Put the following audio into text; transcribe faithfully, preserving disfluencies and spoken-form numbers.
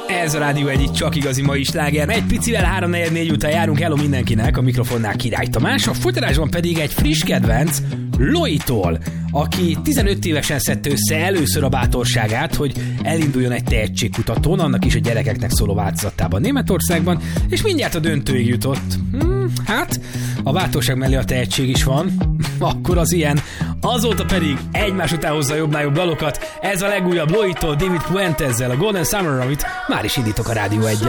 Ez a Rádió egy csak igazi mai sláger. Egy picivel három negyven négy után járunk. Hello mindenkinek, a mikrofonnál Király Tamás, a folytatásban pedig egy friss kedvenc Loitól, aki tizenöt évesen szedte össze először a bátorságát, hogy elinduljon egy tehetségkutatón, annak is a gyerekeknek szóló változatában Németországban, és mindjárt a döntőig jutott. Hmm, hát, a bátorság mellé a tehetség is van, akkor az ilyen. Azóta pedig egymás után hozza jobbnál jobb dalokat. Ez a legújabb Loitól, David Puentezzel, a Golden Summer, amit már is indítok a Rádió egy.